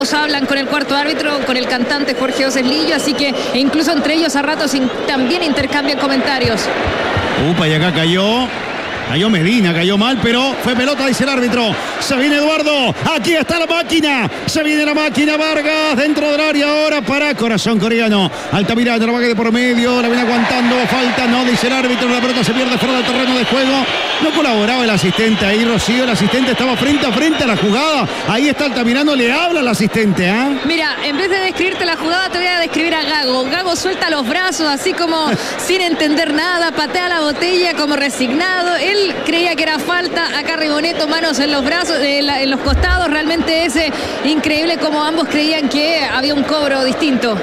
Hablan con el cuarto árbitro, con el cantante Jorge Oceslillo, así que incluso entre ellos a ratos también intercambian comentarios. Upa, y acá cayó Medina, cayó mal, pero fue pelota, dice el árbitro. Se viene Eduardo, aquí está la máquina, se viene la máquina, Vargas dentro del área ahora para Corazón Coreano. Altamirano, la vaga de por medio, la viene aguantando, falta, no, dice el árbitro, la pelota se pierde fuera del terreno de juego. No colaboraba el asistente ahí, Rocío, el asistente estaba frente a frente a la jugada. Ahí está Altamirano, le habla al asistente, ¿ah? Mira, en vez de describirte la jugada, te voy a describir a Gago. Gago suelta los brazos así como sin entender nada, patea la botella como resignado. Él creía que era falta, acá Riboneto, manos en los brazos, en los costados. Realmente es increíble como ambos creían que había un cobro distinto.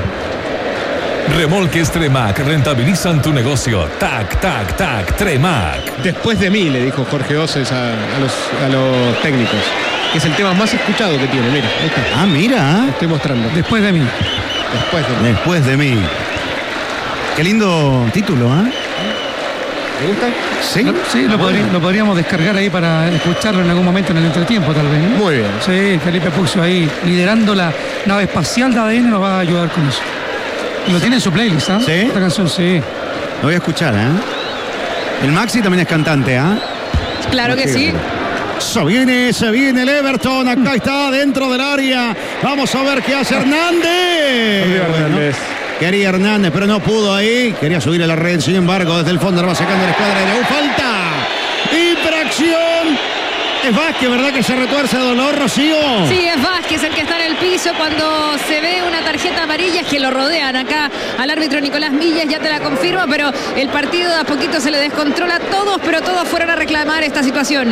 Remolques Tremac rentabilizan tu negocio. Tac, tac, tac, Tremac. Después de mí, le dijo Jorge Oces a los técnicos. Que es el tema más escuchado que tiene, mira. Ahí está. Ah, mira. Lo estoy mostrando. Después de mí. Después de mí. Qué lindo título, ¿ah? ¿Te gusta? Sí. Sí, lo podríamos descargar ahí para escucharlo en algún momento en el entretiempo, tal vez, ¿no? Muy bien. Sí, Felipe Puccio ahí liderando la nave espacial de ADN nos va a ayudar con eso. Y lo tiene en su playlist, ¿ah? ¿Sí? Esta canción, sí. Lo voy a escuchar, ¿eh? El Maxi también es cantante, ¿ah? Claro que sí. Se viene el Everton, acá está dentro del área. Vamos a ver qué hace Hernández. Quería Hernández, pero no pudo ahí. Quería subir a la red, sin embargo, desde el fondo la va sacando la escuadra de la U. ¡Falta! ¡Infracción! Es Vázquez, ¿verdad? Que se retuerce de dolor, Rocío. Sí, es Vázquez el que está en el piso cuando se ve una tarjeta amarilla. Es que lo rodean acá al árbitro Nicolás Millas, ya te la confirmo, pero el partido de a poquito se le descontrola a todos, pero todos fueron a reclamar esta situación.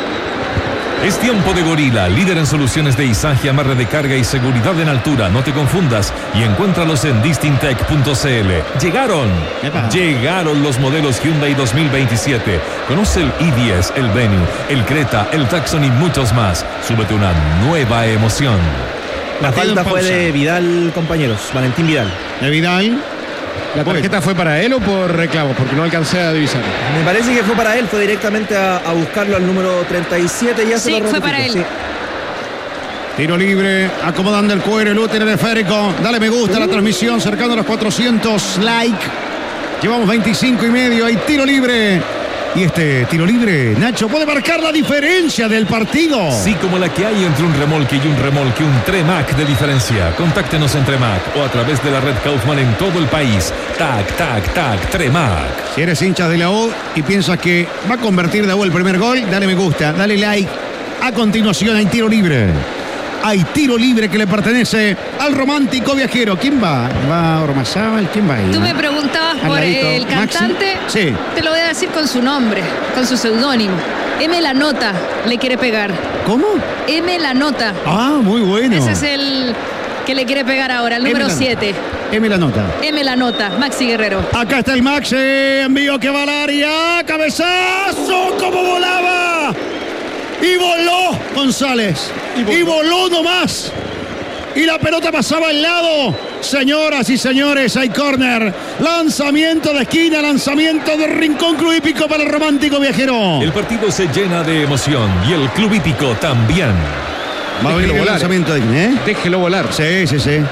Es tiempo de Gorila, líder en soluciones de izaje, amarre de carga y seguridad en altura. No te confundas y encuéntralos en distintech.cl. Llegaron los modelos Hyundai 2027. Conoce el i10, el Venue, el Creta, el Tucson y muchos más. Súbete una nueva emoción. La falta fue de Vidal, compañeros. Valentín Vidal. ¿De Vidal? ¿La tarjeta fue para él o por reclamo? Porque no alcancé a divisar. Me parece que fue para él, fue directamente a buscarlo al número 37. Ya sí, fue para él. Sí. Tiro libre, acomodando el cuero, el útero, el esférico. Dale me gusta a la transmisión, cercano a los 400 like. Llevamos 25 y medio, hay tiro libre. Y este tiro libre, Nacho, puede marcar la diferencia del partido. Sí, como la que hay entre un remolque y un Tremac de diferencia. Contáctenos en Tremac o a través de la red Kaufman en todo el país. Tac, tac, tac, Tremac. Si eres hincha de la U y piensas que va a convertir de U el primer gol, dale me gusta, dale like. A continuación hay tiro libre. Hay tiro libre que le pertenece al romántico viajero. ¿Quién va? ¿Va Ormazábal? ¿Quién va ahí? Tú me preguntabas por el cantante. Maxi. Sí. Te lo voy a decir con su nombre, con su seudónimo. M. La Nota le quiere pegar. ¿Cómo? M. La Nota. Ah, muy bueno. Ese es el que le quiere pegar ahora, el número 7. M. La Nota. M. La Nota, Maxi Guerrero. Acá está el Maxi, envío que va al área. ¡Cabezazo! ¡Cómo volaba! Y voló González. Y voló nomás. Y la pelota pasaba al lado. Señoras y señores, hay córner. Lanzamiento de esquina, lanzamiento de rincón Club Hípico para el romántico viajero. El partido se llena de emoción y el Club Hípico también. Va a venir el lanzamiento de esquina, ¿eh? Déjelo volar. Sí.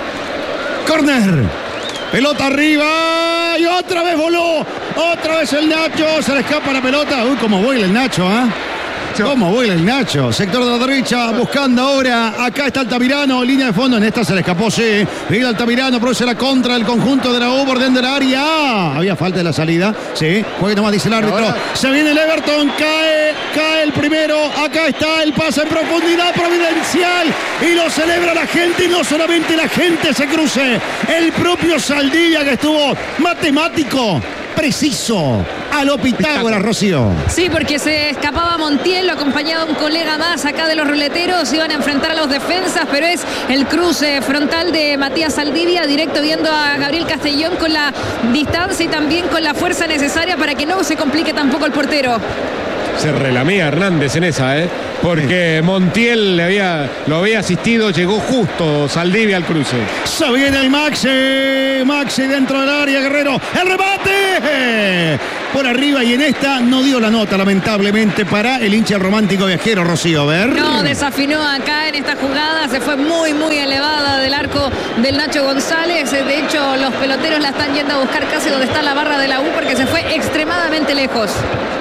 Córner. Pelota arriba. Y otra vez voló. Otra vez el Nacho. Se le escapa la pelota. Uy, cómo vuela el Nacho, ¿ah? ¿Cómo vuela el Nacho? Sector de la derecha, buscando ahora. Acá está Altamirano, línea de fondo. En esta se le escapó, sí. Mira Altamirano, produce la contra del conjunto de la U, bordén del área. Había falta de la salida. Sí, juegue nomás, dice el árbitro. Ahora se viene el Everton, cae el primero. Acá está el pase en profundidad providencial. Y lo celebra la gente. Y no solamente la gente se cruce. El propio Saldivia, que estuvo matemático, preciso, a lo Pitágoras, Rocío. Sí, porque se escapaba Montiel, lo acompañaba un colega más acá de los ruleteros, iban a enfrentar a los defensas, pero es el cruce frontal de Matías Saldivia, directo viendo a Gabriel Castellón con la distancia y también con la fuerza necesaria para que no se complique tampoco el portero. Se relamía Hernández en esa, porque Montiel lo había asistido, llegó justo Saldivia al cruce. Se viene el Maxi dentro del área, Guerrero, el remate por arriba, y en esta no dio la nota, lamentablemente, para el hincha romántico viajero, Rocío. A ver. No, desafinó acá en esta jugada, se fue muy, muy elevada del arco del Nacho González. De hecho, los peloteros la están yendo a buscar casi donde está la barra de la U, porque se fue extremadamente lejos.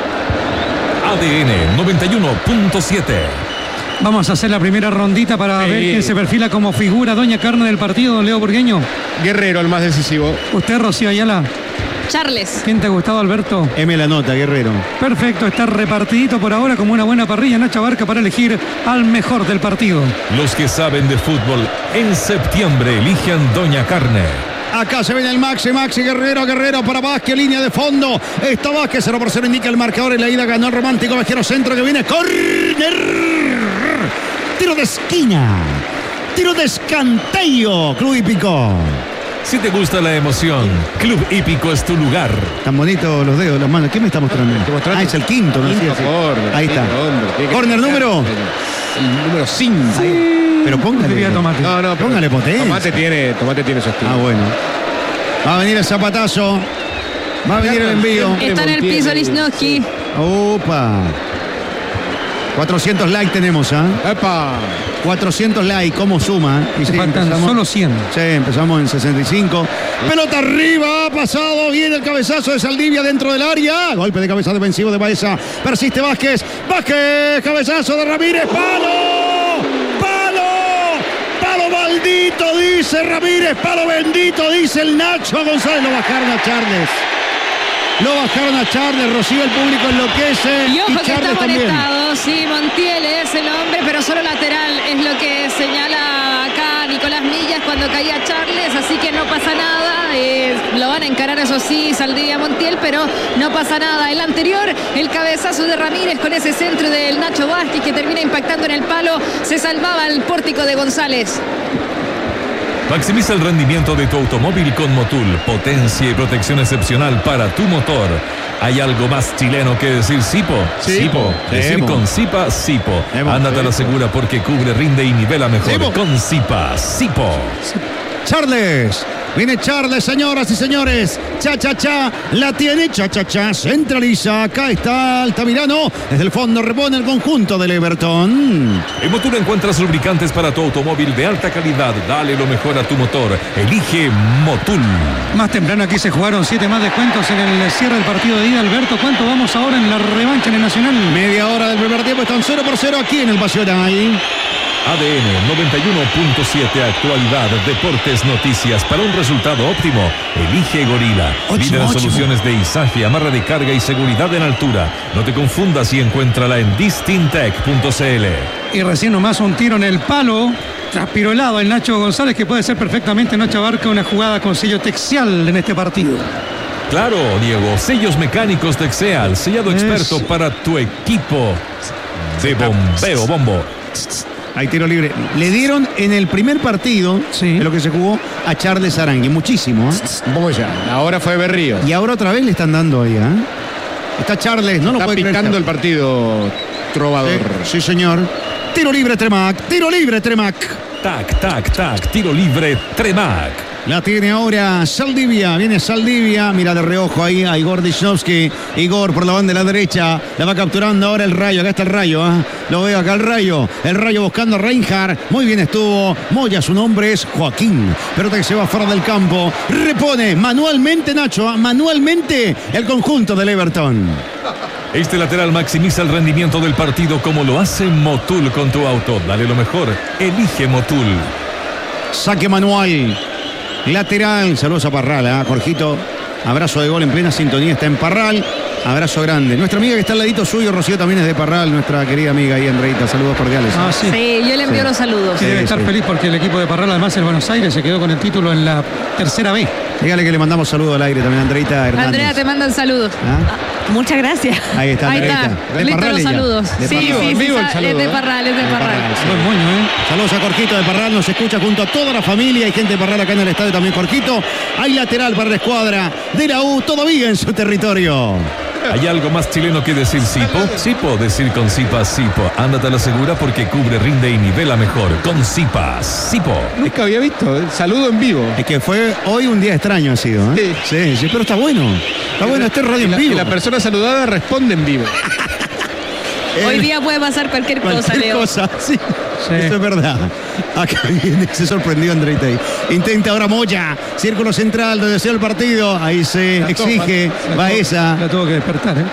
ADN 91.7. Vamos a hacer la primera rondita para ver quién se perfila como figura doña carne del partido, don Leo Burgueño. Guerrero, el más decisivo. Usted, Rocío Ayala. Charles. ¿Quién te ha gustado, Alberto? M la nota, Guerrero. Perfecto, está repartidito por ahora como una buena parrilla Nacha Barca para elegir al mejor del partido. Los que saben de fútbol en septiembre eligen doña carne. Acá se viene el Maxi, Guerrero para Vázquez, línea de fondo. Está Vázquez, 0-0 indica el marcador. En la ida ganó el romántico viajero, centro que viene, córner. Tiro de esquina, tiro de escanteio, Club Hípico. Si te gusta la emoción, Club Hípico es tu lugar. Tan bonitos los dedos, las manos. ¿Qué me está mostrando? Ah, es el quinto, ¿no? Corner, ahí está. Corner número. El número 5. Pero póngale. Tomate. No, póngale potencia. Tomate tiene su estilo. Ah, bueno. Va a venir el zapatazo. Va a venir el envío. Está en el piso Lichnowsky. Opa. 400 likes tenemos, ¡Epa! 400 likes, ¿cómo suma? Y Se faltan solo 100. Sí, empezamos en 65. Pelota arriba, ha pasado, viene el cabezazo de Saldivia dentro del área. Golpe de cabeza defensivo de Baeza. Persiste Vázquez. Cabezazo de Ramírez. ¡Palo maldito! Dice Ramírez. ¡Palo bendito! Dice el Nacho González. Lo bajaron a Charles. Rocío, el público enloquece. Y ojo que Charles está también. molestado. Sí, Montiel es el hombre, pero solo lateral. Es lo que señala acá Nicolás Millas cuando caía Charles. Así que no pasa nada. Lo van a encarar, eso sí, Saldivia Montiel, pero no pasa nada. El anterior, el cabezazo de Ramírez con ese centro del Nacho Vázquez que termina impactando en el palo. Se salvaba el pórtico de González. Maximiza el rendimiento de tu automóvil con Motul. Potencia y protección excepcional para tu motor. ¿Hay algo más chileno que decir Sipo? Sipo. Decir con Sipa, Sipo. Ándate a la segura porque cubre, rinde y nivela mejor. Sipo. Con Sipa, Sipo. Charles. Viene Charles, señoras y señores. Cha. La tiene. Cha. Centraliza. Acá está Altamirano. Desde el fondo repone el conjunto del Everton. En Motul encuentras lubricantes para tu automóvil de alta calidad. Dale lo mejor a tu motor. Elige Motul. Más temprano aquí se jugaron 7 más descuentos en el cierre del partido de ida. Alberto, ¿cuánto vamos ahora en la revancha en el Nacional? Media hora del primer tiempo. Están 0-0 aquí en el Pasional. ADN 91.7, actualidad, deportes, noticias. Para un resultado óptimo, elige Gorila. Líder en soluciones de izaje, amarre de carga y seguridad en altura. No te confundas y encuéntrala en distintec.cl. Y recién nomás un tiro en el palo. Traspirolado el Nacho González, que puede ser perfectamente Nacho Barca una jugada con sello Texeal en este partido. Claro, Diego. Sellos mecánicos Texeal, sellado experto para tu equipo de bombeo, bombo. Hay tiro libre. Le dieron en el primer partido de lo que se jugó a Charles Arangui. Muchísimo. Ahora fue Berrío. Y ahora otra vez le están dando ahí. Está Charles, no lo puede creer. Está picando el partido Trovador. Sí, señor. Tiro libre Tremac. Tac. Tiro libre Tremac. La tiene ahora Saldivia. Viene Saldivia. Mira de reojo ahí a Igor Lichnowsky. Igor por la banda de la derecha. La va capturando ahora el Rayo. Acá está el Rayo. Lo veo acá el Rayo. El Rayo buscando a Reinhardt. Muy bien estuvo. Moya, su nombre es Joaquín. Pelota que se va fuera del campo. Repone manualmente Nacho. Manualmente el conjunto del Everton. Este lateral maximiza el rendimiento del partido como lo hace Motul con tu auto. Dale lo mejor. Elige Motul. Saque manual. Lateral. Saludos a Parral. Jorgito. Abrazo de gol en plena sintonía. Está en Parral. Abrazo grande. Nuestra amiga que está al ladito suyo, Rocío, también es de Parral. Nuestra querida amiga ahí, Andreita. Saludos cordiales. Sí. Sí, yo le envío los saludos. Sí, debe estar feliz porque el equipo de Parral, además en Buenos Aires, se quedó con el título en la tercera B. Dígale que le mandamos saludos al aire también, Andreita Hernández. Andrea, te mandan saludos. Muchas gracias. Ahí está, Ahí Andreita. está. De Listo Parral los ella. saludos. De Sí, Parral. sí, Vivo el es saludo, de Parral, es de Parral. Buen moño, Saludos a Jorgito de Parral, nos escucha junto a toda la familia. Hay gente de Parral acá en el estadio también, Jorgito. Hay lateral para la escuadra de la U, todavía en su territorio. ¿Hay algo más chileno que decir Sipo? Sipo, decir con Sipas Sipo. Ándate a la segura porque cubre, rinde y nivela mejor. Con Sipas Sipo. Nunca había visto el saludo en vivo. Es que fue hoy un día extraño ha sido, ¿eh? Sí, pero está bueno. Está bueno, este es radio en vivo. Y la persona saludada responde en vivo. Hoy día puede pasar cualquier cosa, Leo. Sí. Eso es verdad. Acá viene, se sorprendió Andreitei. Intenta ahora Moya, círculo central donde sea el partido. Ahí se exige Baeza. La tuvo que despertar, ¿eh?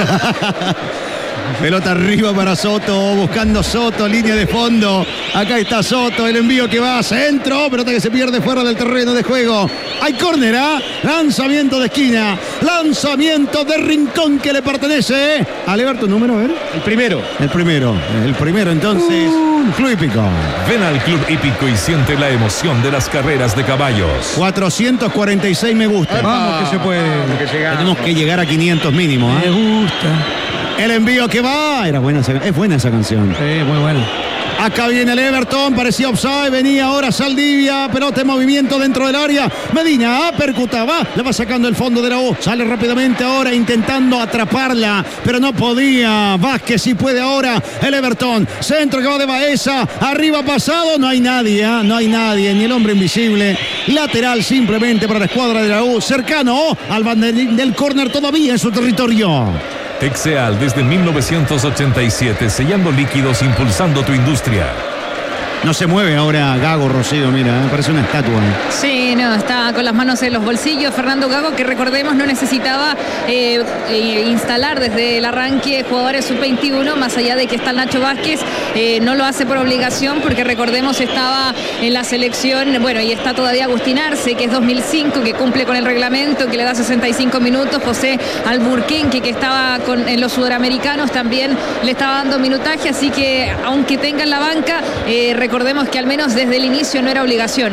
Pelota arriba para Soto, buscando Soto, línea de fondo. Acá está Soto, el envío que va a centro, pelota que se pierde fuera del terreno de juego. Hay córner, ¿eh? Lanzamiento de esquina, lanzamiento de rincón que le pertenece al Everton, número, a ver. El primero entonces, Club Hípico. Ven al Club Hípico y siente la emoción de las carreras de caballos. 446 me gusta. Vamos que se puede. Tenemos que llegar a 500 mínimo, ¿eh? Me gusta. El envío que va. Es buena esa canción. Sí, muy bueno. Acá viene el Everton, parecía offside, venía ahora Saldivia, pelota en movimiento dentro del área. Medina, percutaba, la va sacando el fondo de la U. Sale rápidamente ahora intentando atraparla, pero no podía. Vázquez sí puede ahora. El Everton, centro que va de Baeza, arriba pasado, no hay nadie, ni el hombre invisible. Lateral simplemente para la escuadra de la U, cercano al banderín del córner todavía en su territorio. Texeal desde 1987, sellando líquidos, impulsando tu industria. No se mueve ahora Gago, Rocío, mira, parece una estatua. Sí, no, está con las manos en los bolsillos. Fernando Gago, que recordemos no necesitaba instalar desde el arranque jugadores sub-21, más allá de que está el Nacho Vázquez, no lo hace por obligación, porque recordemos estaba en la selección, bueno, y está todavía Agustín Arce, que es 2005, que cumple con el reglamento, que le da 65 minutos. José Alburquenque, que estaba en los sudamericanos, también le estaba dando minutaje, así que aunque tenga en la banca, recordemos que al menos desde el inicio no era obligación.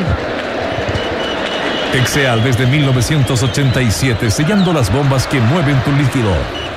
Texeal desde 1987, sellando las bombas que mueven tu líquido.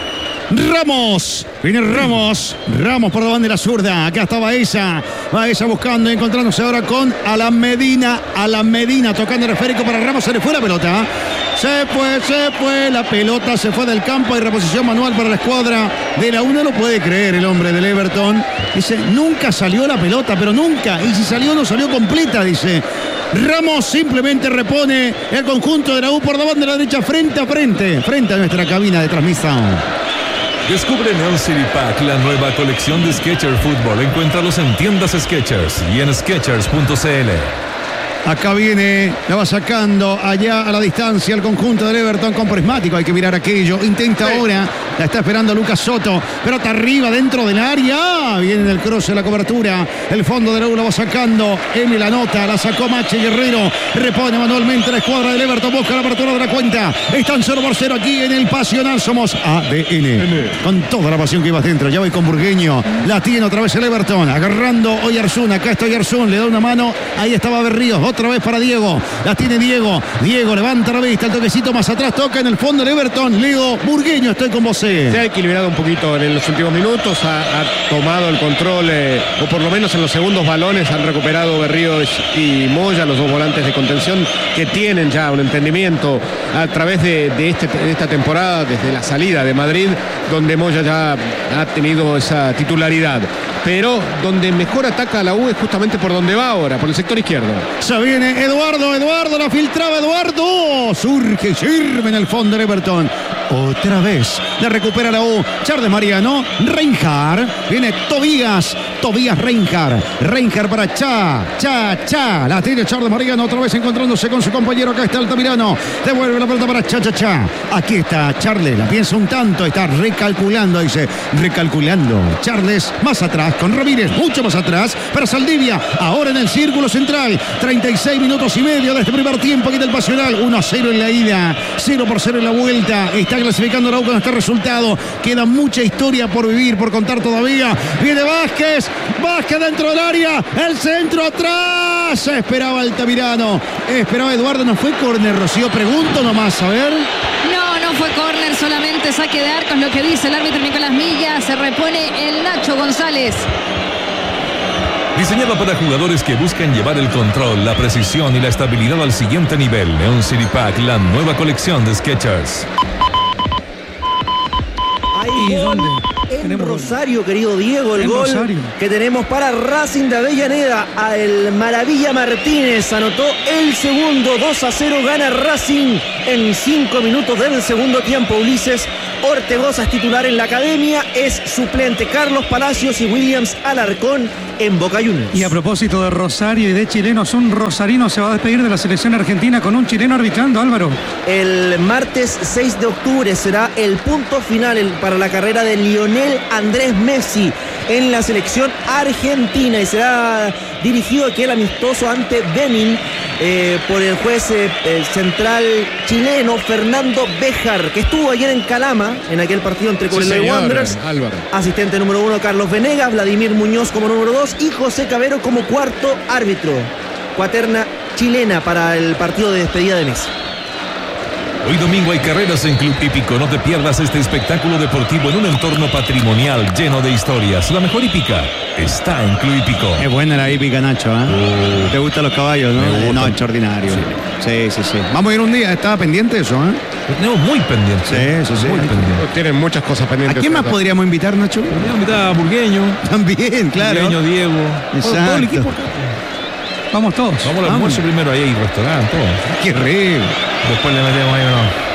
Ramos, viene Ramos por la bandera zurda. Acá está Baeza buscando y encontrándose ahora con Alan Medina, tocando el esférico para Ramos. Se le fue la pelota. Se fue, la pelota se fue del campo. Hay reposición manual para la escuadra de la U. No lo puede creer el hombre del Everton. Dice, nunca salió la pelota, pero nunca. Y si salió, no salió completa, dice. Ramos simplemente repone el conjunto de la U por la banda de la derecha, frente a nuestra cabina de transmisión. Descubre Neon City Pack, la nueva colección de Skechers Fútbol. Encuéntralos en tiendas Skechers y en Skechers.cl. Acá viene, la va sacando allá a la distancia el conjunto del Everton con prismático. Hay que mirar aquello. Intenta ahora, la está esperando Lucas Soto. Pelota arriba dentro del área. Viene el cruce, la cobertura. El fondo de la U la va sacando. M la nota, la sacó Machi Guerrero. Repone manualmente la escuadra del Everton. Busca la apertura de la cuenta. Están 0-0 aquí en el Pasional. Somos ADN. Con toda la pasión que iba dentro. Ya voy con Burgueño. La tiene otra vez el Everton. Agarrando Oyarzún. Acá está Oyarzún. Le da una mano. Ahí estaba Berríos. Otra vez para Diego. La tiene Diego. Diego levanta la vista. El toquecito más atrás. Toca en el fondo del Everton. Leo Burgueño. Estoy con vos. Se ha equilibrado un poquito en los últimos minutos. Ha tomado el control. O por lo menos en los segundos balones han recuperado Berríos y Moya, los dos volantes de contención, que tienen ya un entendimiento a través de esta temporada, desde la salida de Madrid, donde Moya ya ha tenido esa titularidad. Pero donde mejor ataca a la U es justamente por donde va ahora, por el sector izquierdo. Se viene Eduardo, la filtraba Eduardo. Surge, sirve en el fondo del Everton. Otra vez la recupera la U. Charles Mariano, Reinhardt. Viene Tobías Reinhardt para Cha. La tiene Charles Mariano otra vez encontrándose con su compañero. Acá está Altamirano. Devuelve la pelota para Cha. Aquí está Charles, la piensa un tanto. Está recalculando. Charles más atrás con Ramírez, mucho más atrás para Saldivia. Ahora en el círculo central. 36 minutos y medio de este primer tiempo aquí del Pasional. 1-0 en la ida, 0-0 en la vuelta. Está clasificando la U con este resultado. Queda mucha historia por vivir, por contar todavía. Viene Vázquez dentro del área. El centro atrás. Esperaba Altamirano. Esperaba Eduardo. No fue córner, Rocío. Pregunto nomás, a ver. No fue córner, solamente saque de arco, es lo que dice el árbitro Nicolás Milla. Se repone el Nacho González. Diseñada para jugadores que buscan llevar el control, la precisión y la estabilidad al siguiente nivel. Neon City Pack, la nueva colección de Skechers. ¿dónde? En Tenemos Rosario, querido Diego, el En gol Rosario. que tenemos para Racing de Avellaneda. El Maravilla Martínez anotó el segundo. 2-0 gana Racing en 5 minutos del segundo tiempo. Ulises Ortegoza es titular en la academia, es suplente Carlos Palacios y Williams Alarcón en Boca Juniors. Y a propósito de Rosario y de chilenos, un rosarino se va a despedir de la selección argentina con un chileno arbitrando, Álvaro. El martes 6 de octubre será el punto final para la carrera de Lionel Andrés Messi en la selección argentina y será dirigido aquel amistoso ante Benin por el juez central chileno Fernando Béjar, que estuvo ayer en Calama en aquel partido entre Cobreloa y Wanderers. Álvaro. Asistente número 1 Carlos Venegas, Vladimir Muñoz como número 2 y José Cabero como cuarto árbitro. Cuaterna chilena para el partido de despedida de Messi. Hoy domingo hay carreras en Club Hípico. No te pierdas este espectáculo deportivo en un entorno patrimonial lleno de historias. La mejor hípica está en Club Hípico. Es buena la hípica, Nacho, ¿eh? ¿Te gustan los caballos, no? Me gustan. No, extraordinario. Sí. Vamos a ir un día, estaba pendiente eso, ¿eh? Lo tenemos muy pendiente. Sí. Muy pendiente. Tienen muchas cosas ¿A pendientes. quién más podríamos invitar, Nacho? Podríamos invitar a Burgueño, También, claro. Burgueño, Diego. Exacto. Todo el equipo acá. Vamos todos. Vamos al almuerzo primero, ahí hay restaurante, todo. Qué rico. Después le metemos ahí uno.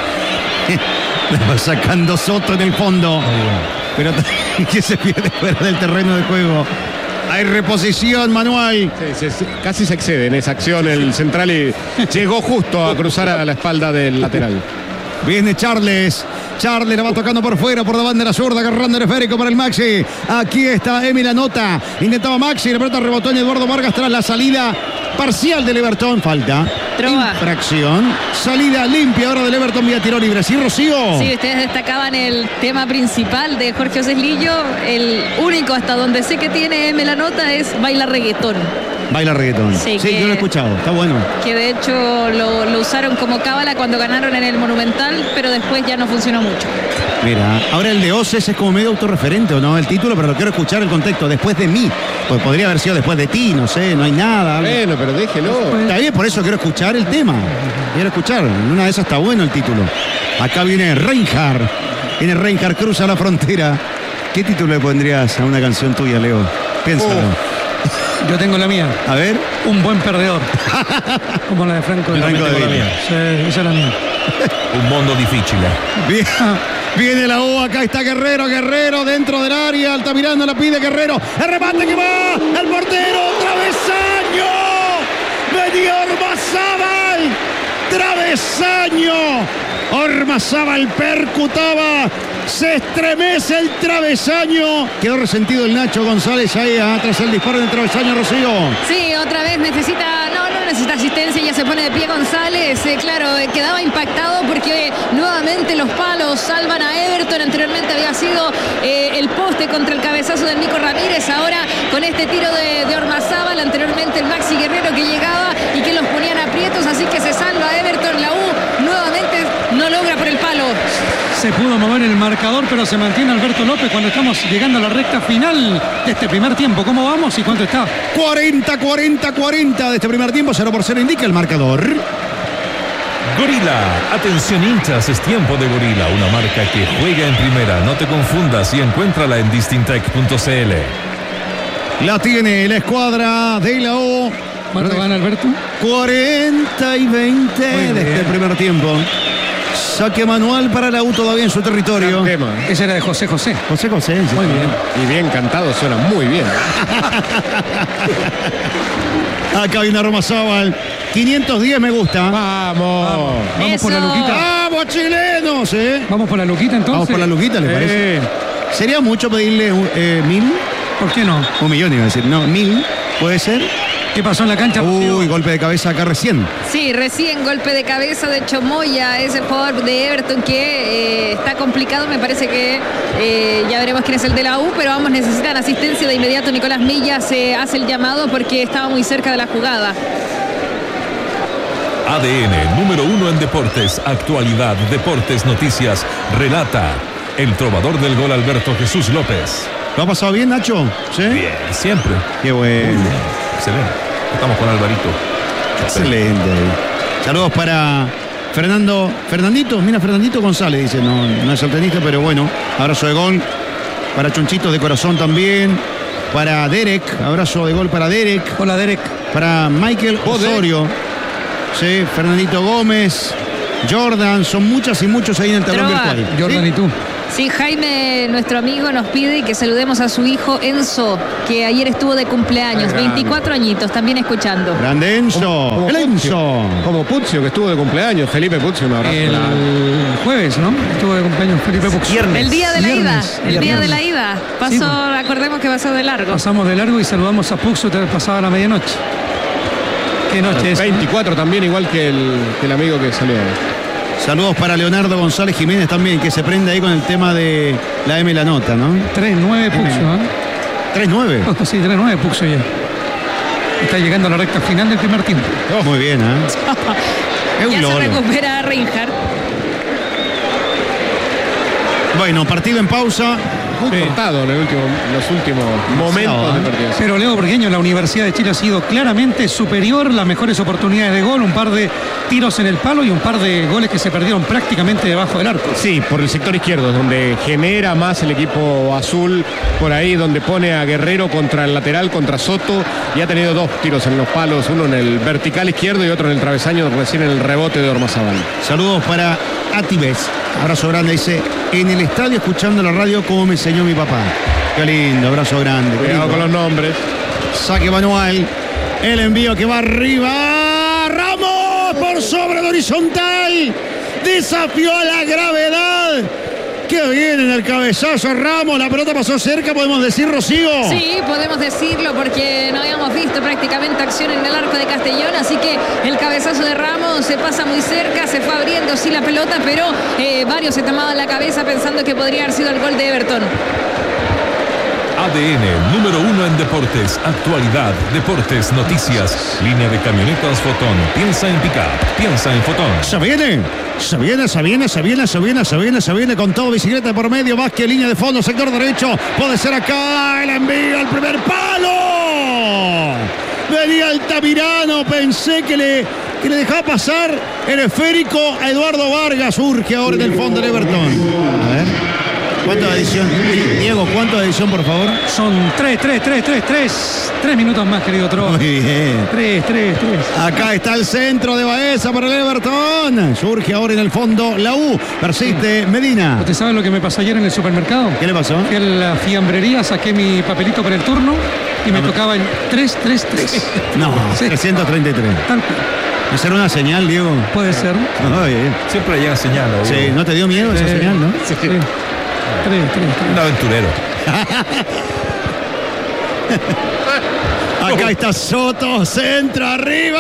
Le va sacando Soto en el fondo. Pero que se pierde fuera del terreno de juego. Hay reposición, Manuel. Casi se excede en esa acción el central y llegó justo a cruzar a la espalda del lateral. Viene Charles. Charles la va tocando por fuera, por la bandera zurda, agarrando el esférico para el Maxi. Aquí está Emil Anota. Intentaba Maxi, la pelota rebotó en Eduardo Vargas tras la salida parcial del Everton. Falta. Trova. Infracción. Salida limpia ahora del Everton vía tiro libre. ¿Sí, Rocío? Sí, ustedes destacaban el tema principal de Jorge Oceslillo. El único hasta donde sé que tiene Melanota es baila reggaetón. Baila reggaetón. Sí, Sí, que- yo lo he escuchado. Está bueno. Que de hecho lo usaron como cábala cuando ganaron en el Monumental, pero después ya no funcionó mucho. Mira, ahora el de Oces es como medio autorreferente, ¿o no? El título, pero quiero escuchar el contexto. Después de mí. Pues podría haber sido después de ti, no sé, no hay nada. Bueno, pero déjelo. Está bien, por eso quiero escuchar el tema. Quiero escuchar. En una de esas está bueno el título. Acá viene Reinhardt. Viene Reinhardt, cruza la frontera. ¿Qué título le pondrías a una canción tuya, Leo? Piénsalo. Yo tengo la mía. A ver. Un buen perdedor. Como la de Franco de Franco de Villa. Villa. Sí, esa es la mía. Un mundo difícil. Bien. Viene la U, acá está Guerrero dentro del área, Altamirano la pide Guerrero, el remate que va, el portero, travesaño, venía Ormazábal, travesaño, Ormazábal percutaba, se estremece el travesaño, quedó resentido el Nacho González ahí tras el disparo del travesaño, Rocío. Sí, otra vez necesita asistencia, ya se pone de pie González, claro, quedaba impactado porque nuevamente los palos salvan a Everton. Anteriormente había sido el poste contra el cabezazo del Nico Ramírez, ahora con este tiro de Ormazábal, anteriormente el Maxi Guerrero que llegaba y que los ponían aprietos, así que se salva Everton. La U nuevamente no logra por el palo. Se pudo mover el marcador, pero se mantiene Alberto López cuando estamos llegando a la recta final de este primer tiempo. ¿Cómo vamos y cuánto está? 40 de este primer tiempo, 0-0 indica el marcador. Gorila, atención hinchas, es tiempo de Gorila, una marca que juega en primera. No te confundas y encuéntrala en distintec.cl. La tiene la escuadra de la U. ¿Cuánto gana Alberto? 40 y 20 Muy de este bien. primer tiempo. Saque manual para la U todavía en su territorio. Tema. Ese era de José José. José José. sí. Muy bien. Y bien cantado, suena muy bien. Acá viene Ormazábal. 510 me gusta. Vamos. Vamos por la Eso. Luquita. ¡Vamos, chilenos! Vamos por la Luquita entonces. Vamos por la Luquita, ¿le parece? ¿Sería mucho pedirle 1000? ¿Por qué no? 1 millón iba a decir. No, 1000. ¿Puede ser? ¿Qué pasó en la cancha? Rocío? Uy, golpe de cabeza acá recién. Sí, recién golpe de cabeza. De hecho, Moya es el jugador de Everton que está complicado. Me parece que ya veremos quién es el de la U, pero vamos, necesitan asistencia de inmediato. Nicolás Milla se hace el llamado porque estaba muy cerca de la jugada. ADN, número 1 en deportes, actualidad, deportes, noticias, relata el trovador del gol Alberto Jesús López. ¿Lo ha pasado bien, Nacho? ¿Sí? Bien, siempre. Qué bueno. Excelente. Estamos con Alvarito. Excelente. Saludos para Fernandito González, dice, no es el tenista, pero bueno, abrazo de gol para Chonchitos de corazón también, para Derek, abrazo de gol para Derek. Hola, Derek. Para Michael Osorio, sí, Fernandito Gómez, Jordan, son muchas y muchos ahí en el tablón virtual. Jordan, ¿sí? ¿Y tú? Sí, Jaime, nuestro amigo, nos pide que saludemos a su hijo Enzo, que ayer estuvo de cumpleaños, 24 añitos, también escuchando. Grande Enzo, el Enzo. Como Puccio, que estuvo de cumpleaños, Felipe Puccio, un abrazo. El jueves, ¿no? Estuvo de cumpleaños Felipe Puccio. El día de la Viernes. ida, el día de la ida. Pasó, Sí, acordemos que pasó de largo. Pasamos de largo y saludamos a Puccio pasada la medianoche. ¿Qué noche es? 24 también, igual que el amigo que saludamos. Saludos para Leonardo González Jiménez también, que se prende ahí con el tema de la M la nota, ¿no? 3-9 Puccio, 3-9. Sí, 3-9 Puccio ya. Está llegando a la recta final del primer tiempo. Muy bien, ¿eh? Es un Ya se lolo. recupera Reinhardt. Bueno, partido en pausa. Muy cortado en los últimos momentos del partido. Pero Leo Burgueño, la Universidad de Chile ha sido claramente superior, las mejores oportunidades de gol, un par de tiros en el palo y un par de goles que se perdieron prácticamente debajo del arco. Sí, por el sector izquierdo, donde genera más el equipo azul, por ahí donde pone a Guerrero contra el lateral, contra Soto, y ha tenido 2 tiros en los palos, uno en el vertical izquierdo y otro en el travesaño, recién en el rebote de Ormazábal. Saludos para Atibes. Abrazo grande, dice, en el estadio escuchando la radio como me enseñó mi papá. Qué lindo, abrazo grande. Cuidado con los nombres. Saque manual. El envío que va arriba. Ramos por sobre el horizontal. Desafió a la gravedad. Qué bien en el cabezazo Ramos. La pelota pasó cerca, podemos decir, Rocío. Sí, podemos decirlo porque no habíamos visto prácticamente acción en el arco de Castellón, así que el cabezazo de Ramos se pasa muy cerca, se fue abriendo sí la pelota, pero varios se tomaban la cabeza pensando que podría haber sido el gol de Everton. ADN, número 1 en deportes, actualidad, deportes, noticias, línea de camionetas Fotón. Piensa en pick-up, piensa en Fotón. Se viene con todo, bicicleta por medio, Vázquez, línea de fondo, sector derecho, puede ser acá, el envío al primer palo. Venía Altamirano, pensé que le dejaba pasar el esférico a Eduardo Vargas, surge ahora en el fondo del Everton. A ver. ¿Cuánto de edición? Diego, ¿cuánto de edición, por favor? Son 3 minutos más, querido Tro. Muy bien. 3. Acá está el centro de Baeza para el Everton. Surge ahora en el fondo la U. Persiste Medina. ¿Usted sabe lo que me pasó ayer en el supermercado? ¿Qué le pasó? Fui a la fiambrería, saqué mi papelito para el turno y me tocaba el 333. No, Sí. 333. Tal cual. ¿Esa era una señal, Diego? Puede ser. Muy bien. Siempre llega señal. Sí, ¿no te dio miedo esa señal, no? Sí. 3. Un aventurero. Acá está Soto, centro arriba.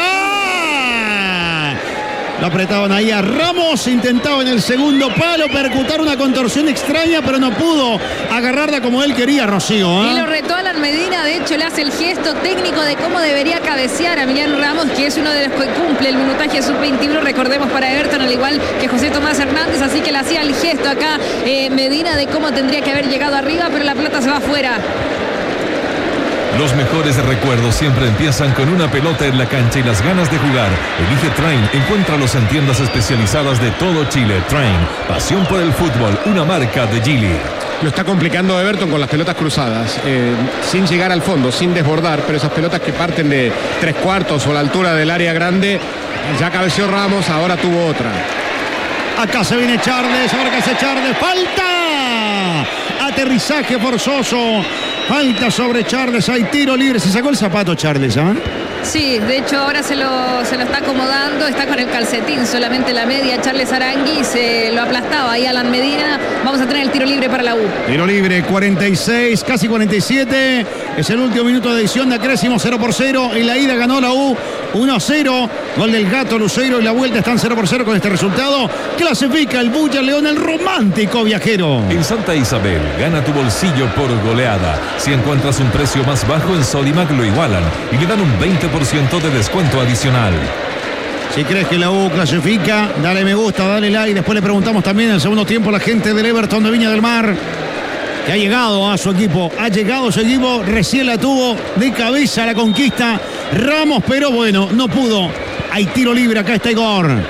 Lo apretaban ahí a Ramos, intentaba en el segundo palo percutar una contorsión extraña, pero no pudo agarrarla como él quería, Rocío. Y lo retó Alan Medina, de hecho le hace el gesto técnico de cómo debería cabecear a Emiliano Ramos, que es uno de los que cumple el minutaje sub-21, recordemos, para Everton, al igual que José Tomás Hernández, así que le hacía el gesto acá Medina de cómo tendría que haber llegado arriba, pero la pelota se va afuera. Los mejores recuerdos siempre empiezan con una pelota en la cancha y las ganas de jugar. Elige Train, encuéntralos en tiendas especializadas de todo Chile. Train, pasión por el fútbol, una marca de Geely. Lo está complicando Everton con las pelotas cruzadas, sin llegar al fondo, sin desbordar, pero esas pelotas que parten de 3/4 o a la altura del área grande, ya cabeceó Ramos, ahora tuvo otra. Acá se viene Charles, ahora que hace Charles, falta. Aterrizaje forzoso. Falta sobre Charles, hay tiro libre. Se sacó el zapato Charles, ¿ah? Sí, de hecho ahora se lo está acomodando, está con el calcetín, solamente la media. Charles Arangui se lo aplastaba ahí Alan Medina. Vamos a tener el tiro libre para la U. Tiro libre, 46, casi 47. Es el último minuto de edición de acrésimo, 0-0. En la ida ganó la U 1-0. Gol del Gato Luceiro y la vuelta están 0-0 con este resultado. Clasifica el Bulla León, el romántico viajero. En Santa Isabel, gana tu bolsillo por goleada. Si encuentras un precio más bajo en Sodimac, lo igualan y le dan un 20% de descuento adicional. Si crees que la U clasifica, dale me gusta, dale like. Después le preguntamos también en el segundo tiempo a la gente del Everton de Viña del Mar, que ha llegado a su equipo. Ha llegado su equipo, recién la tuvo de cabeza la conquista Ramos, pero bueno, no pudo. Hay tiro libre, acá está Igor.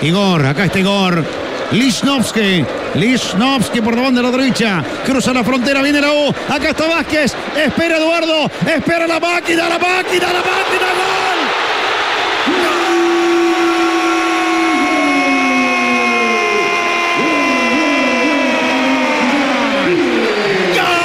Igor, acá está Igor. Lichnowsky por la banda de la derecha. Cruza la frontera, viene la U. Acá está Vázquez. Espera Eduardo. Espera la máquina. ¡Gol! ¡Gol!